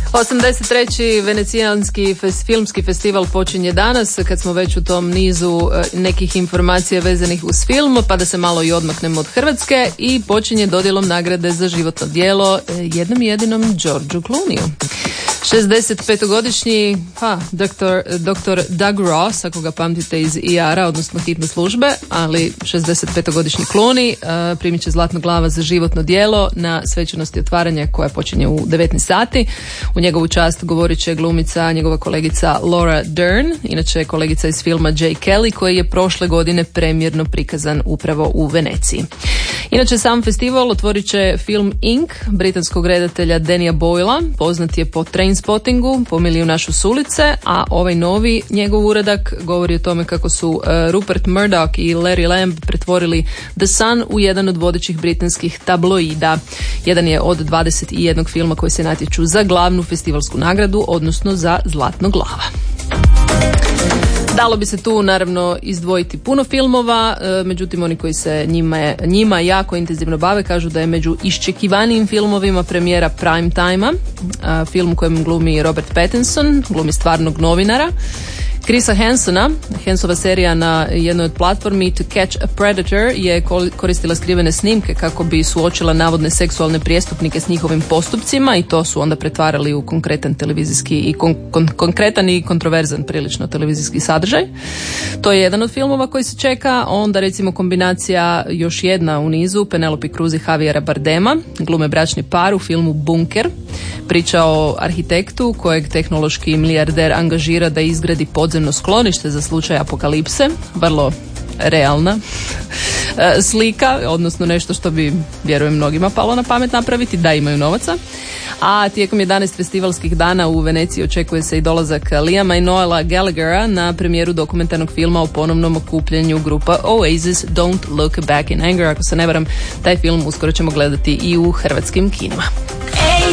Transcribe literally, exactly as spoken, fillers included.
osamdeset treći venecijanski fes, filmski festival počinje danas, kad smo već u tom nizu nekih informacija vezanih uz film, pa da se malo i odmaknemo od Hrvatske, i počinje dodjelom nagrade za životno djelo jednom jedinom Georgeu Clooneyju. šezdeset petogodišnji ha, doktor, doktor Doug Ross, ako ga pamtite iz I R-a, odnosno hitne službe, ali šezdeset petogodišnji Clooney uh, primit će zlatnu glava za životno djelo na svečanosti otvaranja koja počinje u devetnaest sati. U njegovu čast govorit će glumica, njegova kolegica Laura Dern, inače kolegica iz filma Jay Kelly, koji je prošle godine premjerno prikazan upravo u Veneciji. Inače, sam festival otvorit će film Ink britanskog redatelja Dannija Boylea, poznat je po Trainspottingu, po Miliju našu s ulice, a ovaj novi njegov uradak govori o tome kako su uh, Rupert Murdoch i Larry Lamb pretvorili The Sun u jedan od vodećih britanskih tabloida. Jedan je od dvadeset jednog filma koji se natječu za glavnu festivalsku nagradu, odnosno za Zlatno glava. Dalo bi se tu naravno izdvojiti puno filmova, međutim oni koji se njima, njima jako intenzivno bave kažu da je među iščekivanijim filmovima premijera Prime Time-a, film u kojem glumi Robert Pattinson, glumi stvarnog novinara. Chrisa Hansona, Hansova serija na jednoj od platformi To Catch a Predator je koristila skrivene snimke kako bi suočila navodne seksualne prijestupnike s njihovim postupcima, i to su onda pretvarali u konkretan televizijski i kon, kon, konkretan i kontroverzan prilično televizijski sadržaj. To je jedan od filmova koji se čeka. Onda recimo kombinacija još jedna u nizu, Penelope Cruz i Javiera Bardema glume bračni par u filmu Bunker. Priča o arhitektu kojeg tehnološki milijarder angažira da izgradi podzemno sklonište za slučaj apokalipse. Vrlo realna slika, odnosno nešto što bi, vjerujem, mnogima palo na pamet napraviti da imaju novaca. A tijekom jedanaest festivalskih dana u Veneciji očekuje se i dolazak Liama i Noela Gallaghera na premijeru dokumentarnog filma o ponovnom okupljanju grupa Oasis, Don't Look Back in Anger. Ako se ne varam, taj film uskoro ćemo gledati i u hrvatskim kinima.